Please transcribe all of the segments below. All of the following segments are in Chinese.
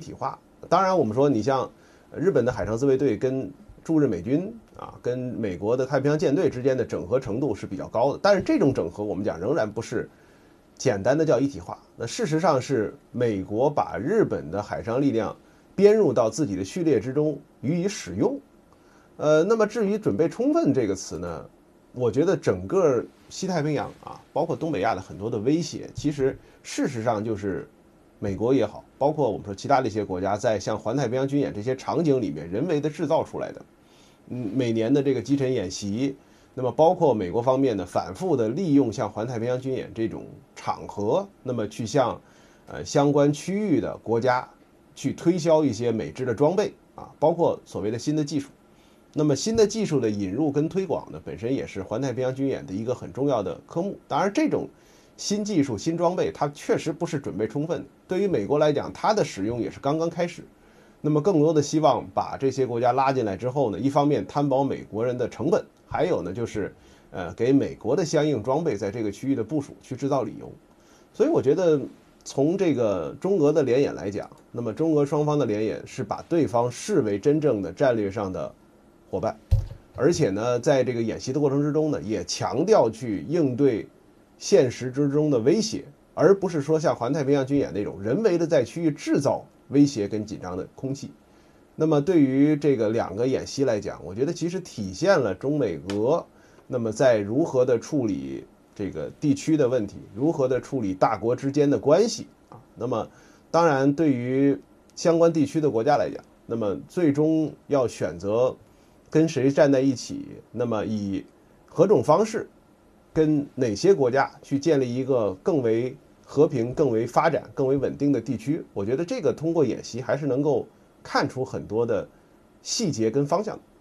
体化。当然，我们说你像日本的海上自卫队跟驻日美军跟美国的太平洋舰队之间的整合程度是比较高的，但是这种整合我们讲仍然不是简单的叫一体化。那事实上是美国把日本的海上力量编入到自己的序列之中予以使用。那么至于准备充分这个词呢，我觉得整个西太平洋包括东北亚的很多的威胁，其实事实上就是美国也好，包括我们说其他的一些国家，在像环太平洋军演这些场景里面人为的制造出来的。每年的这个击沉演习，那么包括美国方面呢反复的利用像环太平洋军演这种场合，那么去向相关区域的国家去推销一些美制的装备包括所谓的新的技术。那么新的技术的引入跟推广呢，本身也是环太平洋军演的一个很重要的科目。当然，这种新技术、新装备，它确实不是准备充分的。对于美国来讲，它的使用也是刚刚开始。那么更多的希望把这些国家拉进来之后呢，一方面摊薄美国人的成本，还有呢就是给美国的相应装备在这个区域的部署，去制造理由。所以我觉得从这个中俄的联演来讲，那么中俄双方的联演是把对方视为真正的战略上的伙伴，而且呢在这个演习的过程之中呢，也强调去应对现实之中的威胁，而不是说像环太平洋军演那种人为的在区域制造威胁跟紧张的空气。那么对于这个两个演习来讲，我觉得其实体现了中美俄那么在如何的处理这个地区的问题，如何的处理大国之间的关系那么当然对于相关地区的国家来讲，那么最终要选择跟谁站在一起，那么以何种方式跟哪些国家去建立一个更为和平、更为发展、更为稳定的地区，我觉得这个通过演习还是能够看出很多的细节跟方向。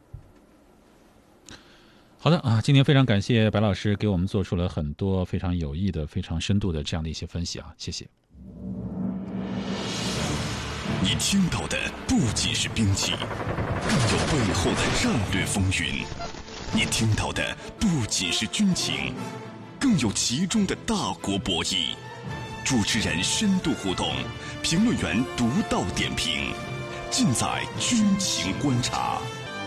好的今天非常感谢白老师给我们做出了很多非常有益的、非常深度的这样的一些分析谢谢。 你听到的不仅是兵器，更有背后的战略风云；你听到的不仅是军情，更有其中的大国博弈。主持人深度互动，评论员独到点评，尽在军情观察。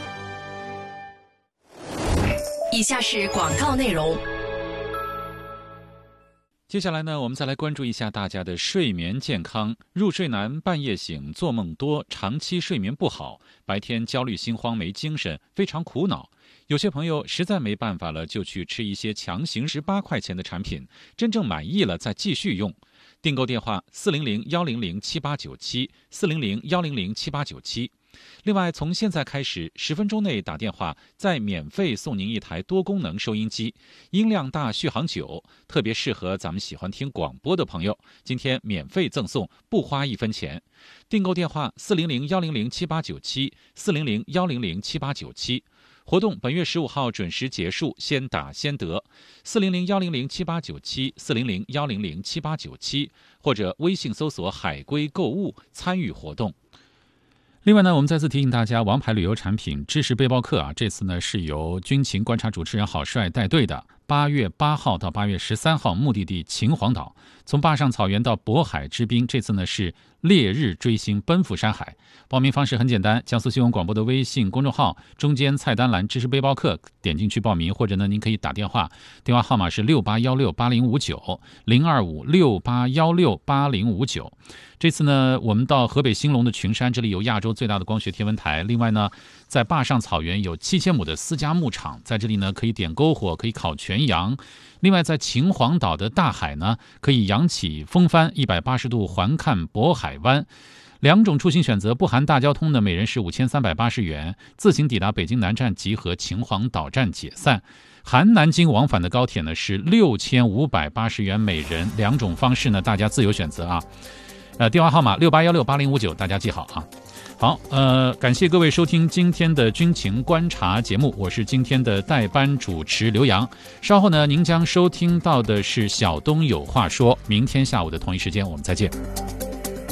以下是广告内容。 接下来呢，我们再来关注一下大家的睡眠健康。入睡难、半夜醒、做梦多、长期睡眠不好，白天焦虑心慌没精神，非常苦恼。有些朋友实在没办法了，就去吃一些强行18块钱的产品，真正满意了再继续用。订购电话400-100-7897，400-100-7897。另外，从现在开始，10分钟内打电话，再免费送您一台多功能收音机，音量大，续航久，特别适合咱们喜欢听广播的朋友。今天免费赠送，不花1分钱。订购电话400-100-7897，400-100-7897。活动本月15号准时结束，先打先得。400-100-7897，400-100-7897，或者微信搜索海龟购物参与活动。另外呢，我们再次提醒大家，王牌旅游产品知识背包客这次呢是由军情观察主持人郝帅带队的。8月8号到8月13号，目的地秦皇岛，从坝上草原到渤海之滨，这次呢是烈日追星，奔赴山海。报名方式很简单，江苏新闻广播的微信公众号中间菜单栏知识背包客，点进去报名，或者呢您可以打电话，电话号码是68168059，02568168059。这次呢，我们到河北兴隆的群山，这里有亚洲最大的光学天文台。另外呢，在坝上草原有7000亩的私家牧场，在这里呢可以点篝火，可以烤全羊。另外，在秦皇岛的大海呢，可以扬起风帆180度环看渤海湾。2种出行选择，不含大交通的每人是5380元，自行抵达北京南站集合，秦皇岛站解散。含南京往返的高铁呢是6580元每人，2种方式呢大家自由选择电话号码68168059，大家记好好，感谢各位收听今天的军情观察节目，我是今天的代班主持刘洋。稍后呢，您将收听到的是小东有话说，明天下午的同一时间我们再见。